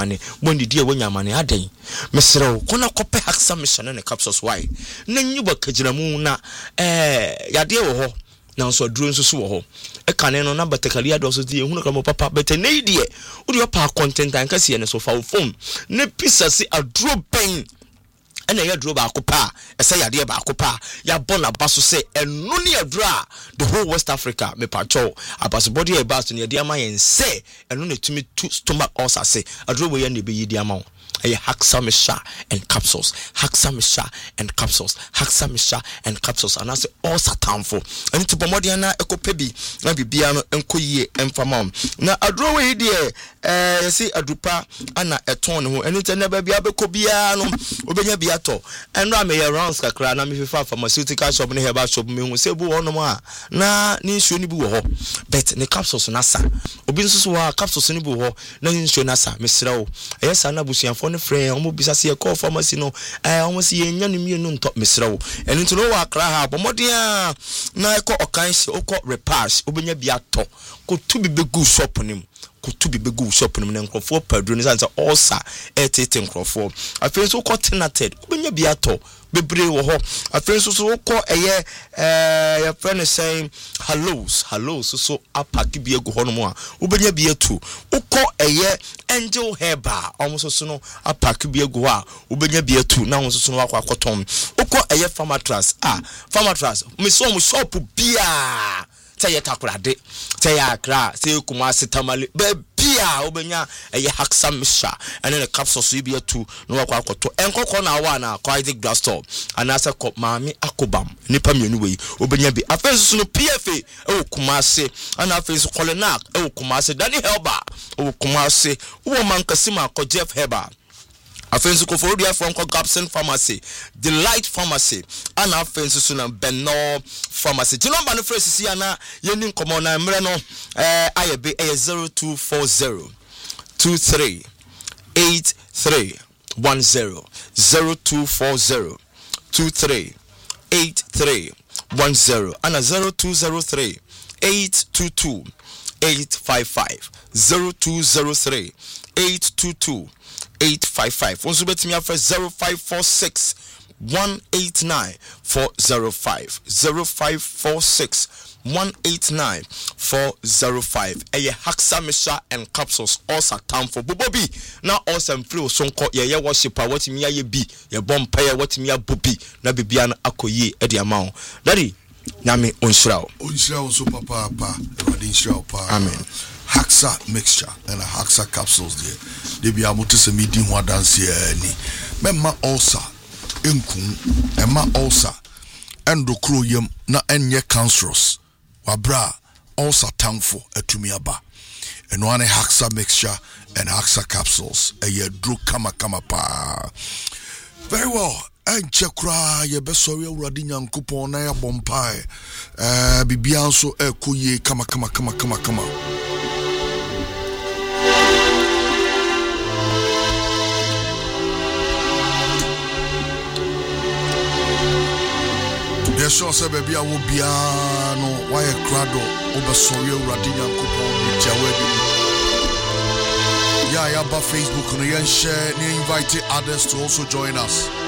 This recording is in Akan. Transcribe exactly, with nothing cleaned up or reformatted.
amane bondi die wonya amane aden mesrew kona kope Haxa Mixture ne capsules why na nyuba kagiramu na eh yade wo ho na so aduro nso so wo ho e kane no na batakali ado so die ehunu kama papa bete ne die wo de pa content an kase ne so fa wo phone ne pisa si aduro pen ena ya aduro ba akopa ese yade ba akopa ya bona baso se enu ne aduro the whole West Africa me pacho abaso body e baso ne yade ama yen se enu ne tumi to stomach ulcer se aduro wo ya ne be yidi ama a Haxa Mixture and capsules, Haxa Mixture and capsules, Haxa Mixture and capsules, and I say all satan for. And to Pomodiana Eco Pebi, and Bibiano and Koye and Famam. Now I draw away dear, eh, see a drupa, Anna a ton who, and it's never be able to be ano, Obenya Biato, and Rame around Scacran, I'm if far pharmaceutical shop in here about shop me who say, Boo on ma, na ni shuni bu ho, bet the capsules nasa, Obinsus wa capsules in bu ho, no insurance, Miss Row, yes, Anabusian for the friend, almost bisa a call pharmacy no, I almost see a young immune top Miss Row, and into no wa cry, but modia na ko okansi oko repass, Obenya Biato, go to be big good shop on him. To be big shop in Crawford, Pedronis and also eighteen Crawford. I feel so coordinated. When you be at all, be brave or I feel so call a year. Your friend is saying hellos, hellos, so up at be a go on more. Ubenya be a two. Uko a year angel hair bar, almost so no up at be a go. Ubenya be a two, now so no aqua cotton. Uko a year farmer trust. Ah, farmer trust. Miss almost shop beer. Say takura de say akra say Kumasi tamale bebia obenya eye Haxa Mixture and then the capsules so be two no akwa akoto enkoko na wa na Quite Glass Store and asa kop maami akobam nipa mienu we obenya bi afenso no P F A e Kumasi and afenso Kolenak e Kumasi Danny Helba e Kumasi wo man kasima ko Jeff Heba Afensu ko for dia from Gabson Pharmacy, Delight Pharmacy, and afensu suna Benno Pharmacy. Ti number no phrase si ana yenin komo na mre no eh ayebe eh zero two four zero two three eight three one zero zero two four zero two three eight three one zero and zero two zero three eight two two eight five five zero two zero three eight two two eight five five. Once bet me after zero five four six one eight nine four zero five zero five four six one eight nine four zero five. A Haxa Mixture and capsules also time for Bobby. Now also free so called ye worshiper what me ye be ye bomb pair what me a bobby na bibiana akoye e the amount. Daddy Nami Unshrao. Unshrao so papa pa Radin pa. Amen. Haxa Mixture and a Haxa capsules there. They be able to see me doing what dance here. Memma ulcer, Enkun, Emma ulcer, endocroium, na enye cancerous. Wabra, ulcer thankful etumiaba. And one Haxa Mixture and Haxa capsules. A year drew kama kama pa. Very well. And chekra ye be sorry uradi nyankopon na ya bompai eh bibia nso ekoye kama kama kama kama kama Yeso se bebia wo bia no why krado obe sorry uradi nyankopon jawe bi ya ya ba Facebook no yen share ni invite others to also join us.